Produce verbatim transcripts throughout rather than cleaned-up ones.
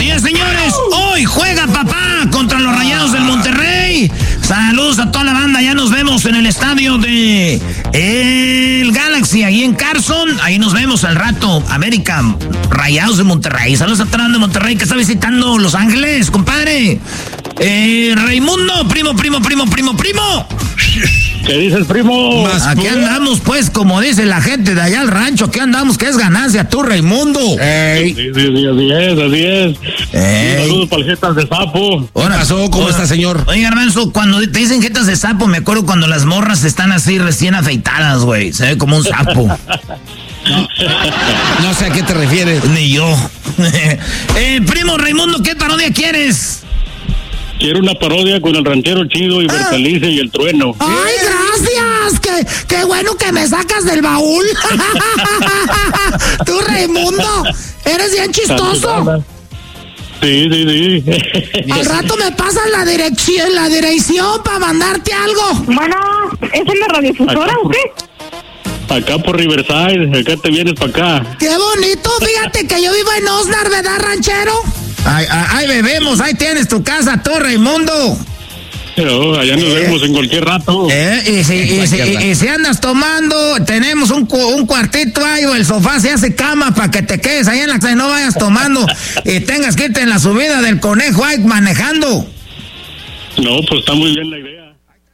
Señores, señores, hoy juega papá contra los Rayados del Monterrey. Saludos a toda la banda, ya nos vemos en el estadio de el Galaxy, ahí en Carson. Ahí nos vemos al rato. América, Rayados de Monterrey. Saludos a toda la banda de Monterrey que está visitando Los Ángeles, compadre. Eh, Raimundo, primo, primo, primo, primo, primo. ¿Qué dices, primo? Aquí andamos, pues, como dice la gente de allá al rancho, aquí andamos, que es ganancia tú, Raimundo. Ey. Sí, sí, sí, así es, así es. Ey. Saludos para jetas de sapo. ¿Qué pasó? ¿Cómo está, señor? Oiga, hermano, cuando te dicen jetas de sapo, me acuerdo cuando las morras están así recién afeitadas, güey. Se ve como un sapo. No, no sé a qué te refieres. Ni yo. eh, primo Raimundo, ¿qué parodia quieres? Quiero una parodia con el ranchero chido y Bertalice y el trueno. ¡Ay, gracias! ¡Qué, qué bueno que me sacas del baúl! Tú, Raimundo, eres bien chistoso. Sí, sí, sí. Al rato me pasas la dirección, la dirección para mandarte algo. Bueno, ¿es en la radiodifusora o qué? Acá por Riverside, acá te vienes para acá. ¡Qué bonito! Fíjate que yo vivo en Osnar, ¿verdad, ranchero? Ay, ay, ay, bebemos, ahí tienes tu casa, tú, Raimundo. Pero allá nos eh, vemos en cualquier rato. Eh, y, si, y, si, y, y si andas tomando, tenemos un, un cuartito ahí, o el sofá se hace cama para que te quedes ahí en la que no vayas tomando y tengas que irte en la subida del conejo ahí manejando. No, pues está muy bien la idea.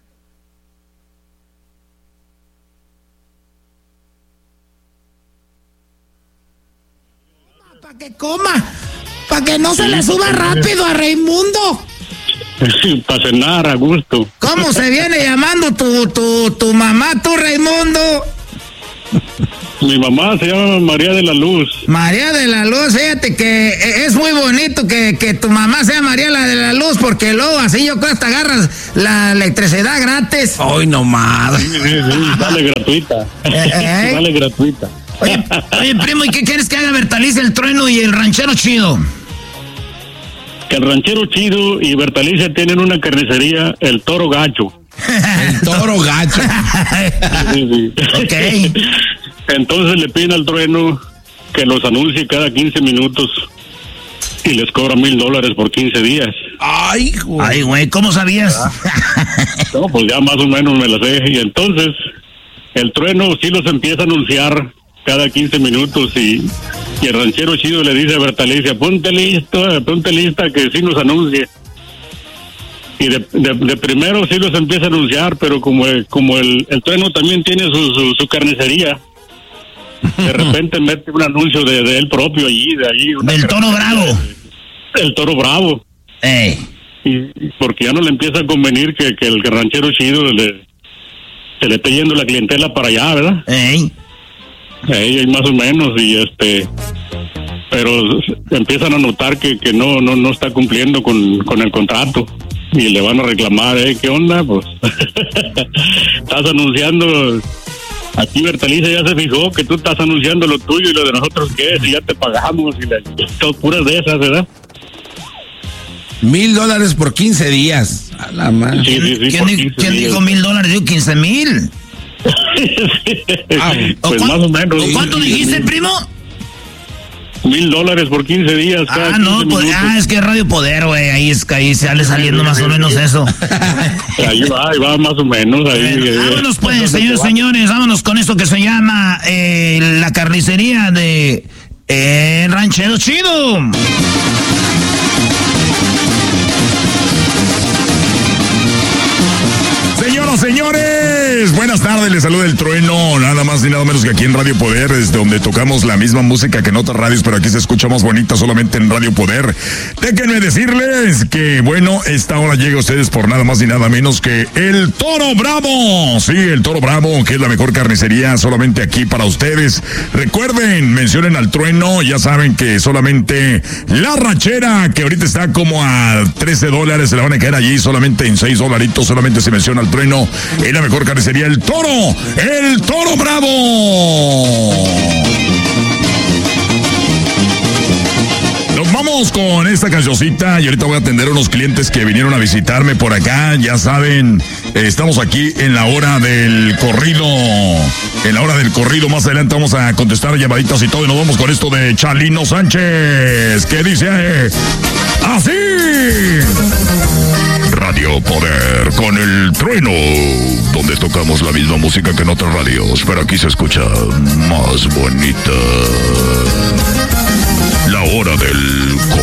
Para que coma, para que no se le suba rápido a Raimundo. Para cenar a gusto. ¿Cómo se viene llamando tu, tu, tu mamá, tu Raimundo? Mi mamá se llama María de la Luz. María de la Luz, fíjate que es muy bonito que, que tu mamá sea María la de la Luz, porque luego así yo creo hasta agarras la electricidad gratis. Ay, no más. Sí, sí, sí, sale gratuita. Eh, eh. Sale gratuita. Oye, oye, primo, ¿y qué quieres que haga Bertalice, el trueno y el ranchero chido? Que el ranchero chido y Bertalice tienen una carnicería, el Toro Gacho. El Toro Gacho. Sí, sí. Ok. Entonces le piden al trueno que los anuncie cada quince minutos y les cobra mil dólares por quince días. Ay, güey. Ay, güey, ¿cómo sabías? No, pues ya más o menos me la sé. Y entonces el trueno sí los empieza a anunciar cada quince minutos y, y el ranchero chido le dice a Bertalice, ponte listo, ponte lista que sí nos anuncie. Y de, de, de primero sí los empieza a anunciar, pero como el, como el, el trueno también tiene su, su, su carnicería, de repente mete un anuncio de, de él propio allí, de allí. Del Toro Bravo. El Toro Bravo. Ey. Y porque ya no le empieza a convenir que, que el ranchero chido le, se le esté yendo la clientela para allá, ¿verdad? Ey. Ey, más o menos, y este... Pero empiezan a notar que, que no, no, no está cumpliendo con, con el contrato. Y le van a reclamar, ¿eh? ¿Qué onda? Pues estás anunciando... Aquí Bertalice ya se fijó que tú estás anunciando lo tuyo y lo de nosotros qué es, y ya te pagamos, y la, son puras de esas, ¿verdad? Mil dólares por quince días. A la madre. Sí, sí, sí, ¿Quién, di, ¿quién dijo mil dólares? Dijo quince mil. Ah, pues más o menos. ¿Cuánto dijiste, primo? Mil dólares por quince días. Ah, no, pues, ah, es que es Radio Poder, güey, ahí, es, ahí sale saliendo más o menos eso. Ahí va, ahí va más o menos. Ahí, bueno, vámonos pues, señores, señores, vámonos con esto que se llama eh, la carnicería de eh, Ranchero Chido. Señoras, señores, buenas tardes, les saluda el trueno, nada más ni nada menos que aquí en Radio Poder, desde donde tocamos la misma música que en otras radios, pero aquí se escucha más bonita solamente en Radio Poder. Déjenme decirles que, bueno, esta hora llega a ustedes por nada más ni nada menos que el Toro Bravo. Sí, el Toro Bravo, que es la mejor carnicería solamente aquí para ustedes. Recuerden, mencionen al trueno, ya saben que solamente la rachera, que ahorita está como a trece dólares, se la van a quedar allí solamente en seis dolaritos, solamente se menciona al trueno. Es la mejor carnicería, el Toro, el Toro Bravo. Los vamos con esta cancioncita y ahorita voy a atender a unos clientes que vinieron a visitarme por acá. Ya saben, eh, estamos aquí en la hora del corrido. En la hora del corrido, más adelante vamos a contestar llamaditas y todo. Y nos vamos con esto de Chalino Sánchez, que dice eh, así. Radio Poder con el trueno, donde tocamos la misma música que en otras radios, pero aquí se escucha más bonita. La hora del